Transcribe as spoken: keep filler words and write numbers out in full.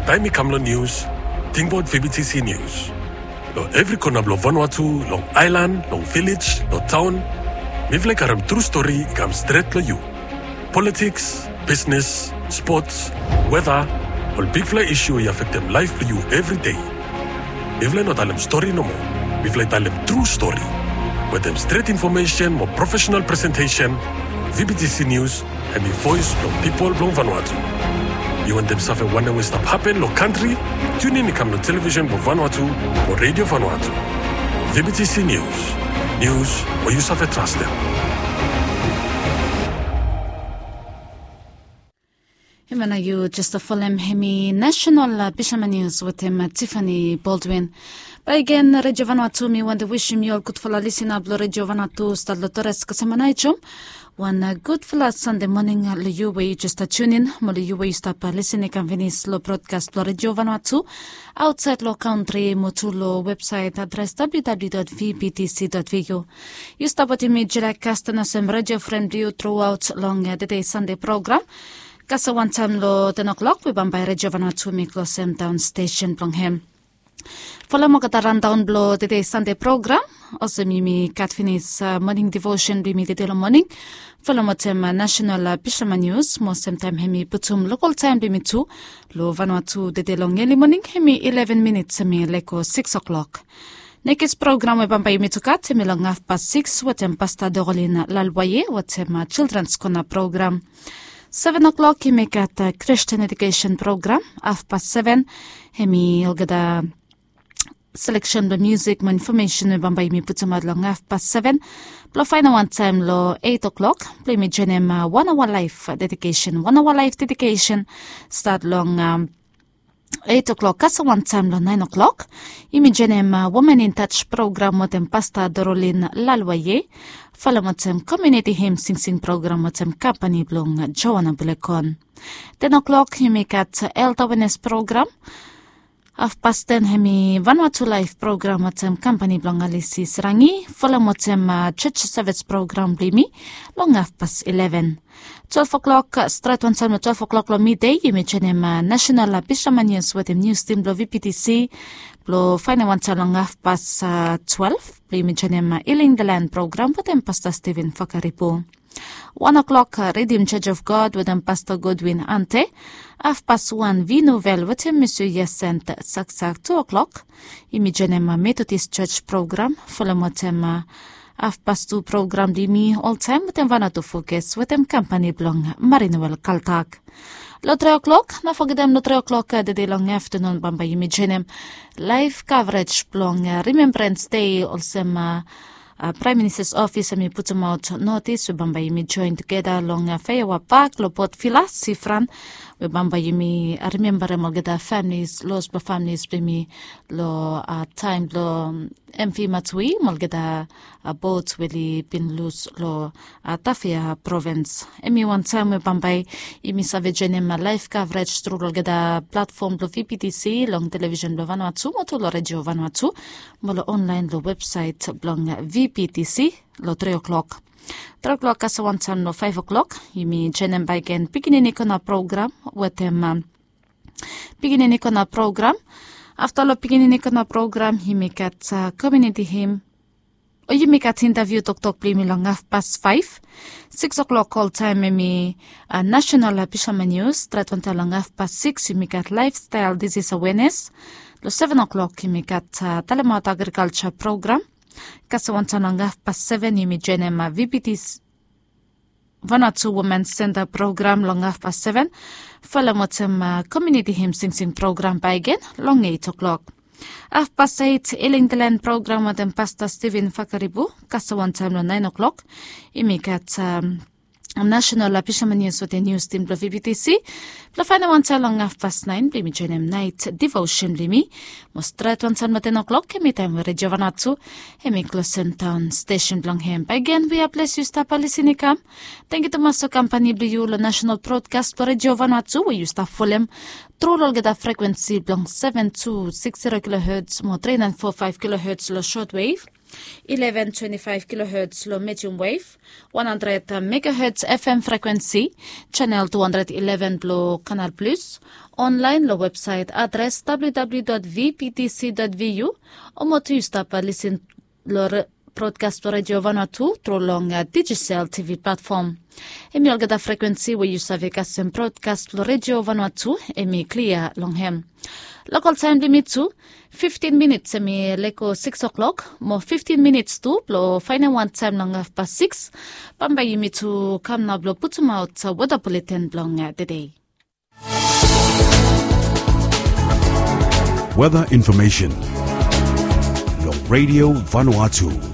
Taimi Kamlo News, Tingbot V B T C News. Lo every corner lo Vanuatu, long island, long village, lo town. Mivle karam true story ikam straight lo you. Politics, business, sports, weather, all big fly issue I affect them life for you every day. Mivle not alem story no more. Mivle talem true story. With them straight information, more professional presentation, V B T C News, and me voice from people from Vanuatu. You want them suffer one way stop happen no country? Tune in to come to television for Vanuatu or radio Vanuatu. V B T C News. News where you suffer trust them. Himana you just a follow hemi national Bishama News with him Tiffany Baldwin. But again, Radio Vanuatu me want to wish him you all good for la listen up Radio Vanuatu stadlo Torres kasamanaichum. One uh, good for last Sunday morning, uh, you way just a tune in, Molly you way stop uh, listening convenience lo broadcast lo Radio Vanuatu outside lo country motulo website address w w w dot v b t c dot v u. You stop at me jira cast na sem radio friendly throughout long uh, the day Sunday program. Kasa one time lo ten o'clock we bambay Radio Vanuatu me close sem down station plong hem. Follow mo kata rundown blo the day Sunday program. Also mimi Catfinis uh, morning devotion bimi the day morning. Follow mo tem uh, national uh, Bishama News. Mo sem time hemi putum local time bimi two. Lo Vanuatu the day long early morning hemi eleven minutes hemi leko six o'clock. Next program we bambay mi tukat hemi long half past six. Watem pasta dorolin lalwaye. Watem uh, children's corner program. Seven o'clock hemi kat uh, Christian education program. Half past seven hemi ilgada selection the music, my information we bambay mi putumad long half past seven. Plo final one time lo eight o'clock. Play me jenem uh, one hour life dedication. One hour life dedication start long um, eight o'clock. Kasa one time lo nine o'clock. Imi jenem uh, woman in touch program motem pasta dorolin lalwaye. Follow motem community hymn sing sing program motem company blong Joanna Bulekon. Ten o'clock imi kat uh, health awareness program. Half past ten hemi Vanuatu Life program motem company blong alisi serangi. Follow motem uh, church service program blimi long half past eleven. Twelve o'clock uh, straight one time twelve o'clock lo midday yimi chenem uh, national uh, Bishama News with them news team blo V P T C blo final one time long half past uh, twelve. Blimi chenem uh, Healing the Land program with them Pastor Stephen Fakaripo. One o'clock, uh, Redeemed Church of God with them Pastor Godwin Ante. Half past one, V Novel with him Monsieur Yesent Saksak. Two o'clock, Imigenema Methodist Church program. Follow Motema. Half past two program Dimi all time with them Vanuatu Focus with them company blong Marinowel Kaltak. Lo three o'clock, na forget them lo three o'clock uh, the day long afternoon bamba Imigenem live coverage blong uh, Remembrance Day also uh, Uh, Prime Minister's Office and me put them out notice we bamba yimi join together long uh, Fayawa Park lo pot fila sifran we bamba yimi uh, remember mo geda families lost by families bimi lo uh, time lo um, M P Matui mo geda uh, boats really been loose lo uh, Tafia province emi one time we bamba yimi savagenem uh, live coverage through lo geda platform lo V P T C long television lo Vanuatu mo to lo radio Vanuatu mo lo online lo website blong uh, V P T C lo three o'clock. Three o'clock kasa one time lo five o'clock. Yimi jenem baiken pikinini ko na program wetem um, pikinini ko na program. After lo pikinini ko na program yimi kat uh, community hymn. O yimi kat interview tok tok plimi long half past five. Six o'clock all time yimi uh, national uh, Bishama News. Trat one long half past six yimi kat lifestyle disease awareness. Lo seven o'clock yimi kat uh, telemat agriculture program. Kasa one time long half past seven yimi jenem uh, V P T's Vanuatu Women's Center program long half past seven. Follow motem uh, community hymn sing sing program by again long eight o'clock. Half past eight Healing the Land program motem Pastor Stephen Fakaribu. Kasa one time long nine o'clock. Imi kat um, national uh, Bishama News with the news team blo V P T C. Blo final one time long half past nine. Blimi jenem night devotion blimi. Mostrat one time ten o'clock. Emi time we Radio Vanuatu. Emi close town station blong hem. Again we are blessed you stop listening come. Thank you to master company blu lo national broadcast blo Radio Vanuatu where you stop folem. Through lo geda frequency blong seven two six zero kilohertz mo three nine four five kilohertz lo shortwave. eleven twenty-five kilohertz lo medium wave, one hundred megahertz F M frequency, channel two hundred eleven lo Canal Plus, online lo website address w w w dot v p t c dot v u, o mo tu stapa listen lo broadcast lo Radio Vanuatu through long uh, digital T V platform. Emi olgada frequency we you save kasem broadcast lo Radio Vanuatu emi clear long hem. Local time limit to fifteen minutes emi leko six o'clock, mo fifteen minutes to lo final one time long half past six. Pamba yimi to come na blo putum out sa weather bulletin long uh, the day. Weather information. Long Radio Vanuatu.